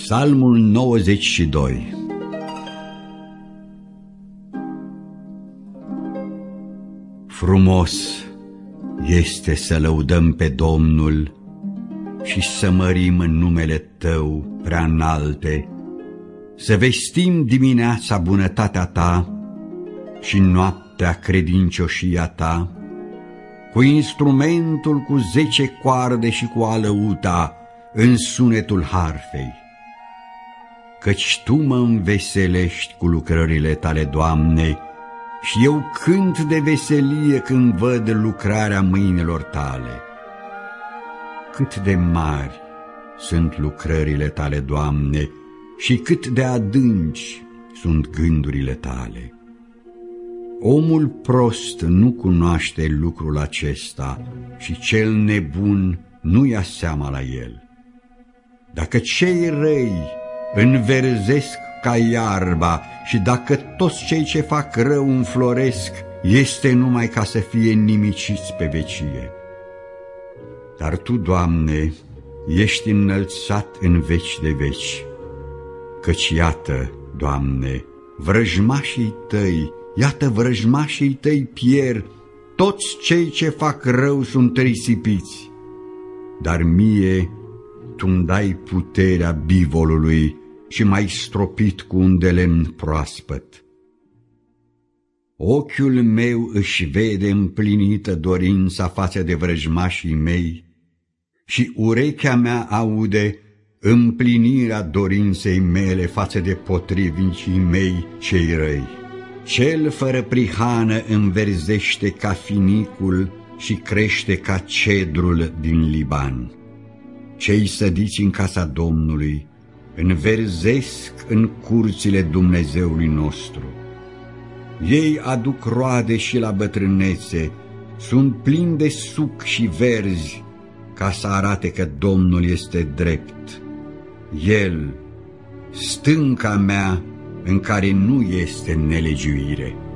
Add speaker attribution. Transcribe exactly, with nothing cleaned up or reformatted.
Speaker 1: Psalmul nouăzeci și doi. Frumos este să lăudăm pe Domnul și să mărim în numele Tău prea înalte, să vestim dimineața bunătatea Ta și noaptea credincioșia Ta, cu instrumentul cu zece coarde și cu alăuta în sunetul harfei. Căci Tu mă înveselești cu lucrările Tale, Doamne, și eu cânt de veselie când văd lucrarea mâinilor Tale. Cât de mari sunt lucrările Tale, Doamne, și cât de adânci sunt gândurile Tale. Omul prost nu cunoaște lucrul acesta și cel nebun nu ia seama la el. Dacă cei răi înverzesc ca iarba și dacă toți cei ce fac rău înfloresc, este numai ca să fie nimiciți pe vecie. Dar Tu, Doamne, ești înălțat în veci de veci, căci iată, Doamne, vrăjmașii Tăi, iată vrăjmașii Tăi pierd, toți cei ce fac rău sunt risipiți. Dar mie Tu-mi dai puterea bivolului și m-ai stropit cu un de lemn proaspăt. Ochiul meu își vede împlinită dorința față de vrăjmașii mei și urechea mea aude împlinirea dorinței mele față de potrivnicii mei cei răi. Cel fără prihană înverzește ca finicul și crește ca cedrul din Liban. Cei sădiți în casa Domnului înverzesc în curțile Dumnezeului nostru. Ei aduc roade și la bătrânețe, sunt plini de suc și verzi, ca să arate că Domnul este drept. El, stânca mea, în care nu este nelegiuire.